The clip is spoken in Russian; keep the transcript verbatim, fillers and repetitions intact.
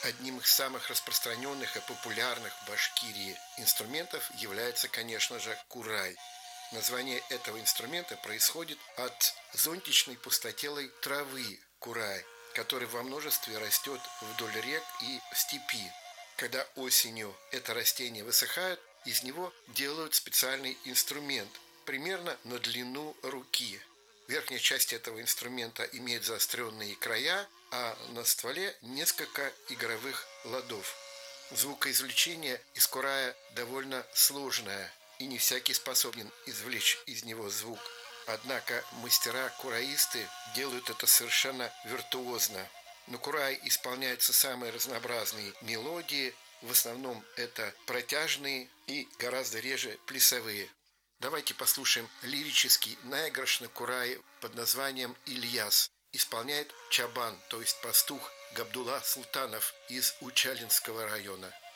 Одним из самых распространенных и популярных в Башкирии инструментов является, конечно же, курай. Название этого инструмента происходит от зонтичной пустотелой травы курай, который во множестве растет вдоль рек и в степи. Когда осенью это растение высыхает, из него делают специальный инструмент, примерно на длину руки. Верхняя часть этого инструмента имеет заостренные края, а на стволе несколько игровых ладов. Звукоизвлечение из курая довольно сложное, и не всякий способен извлечь из него звук. Однако мастера-кураисты делают это совершенно виртуозно. На курае исполняются самые разнообразные мелодии, в основном это протяжные и гораздо реже плясовые. Давайте послушаем лирический наигрыш на курае под названием «Ильяс». Исполняет чабан, то есть пастух Габдулла Султанов из Учалинского района.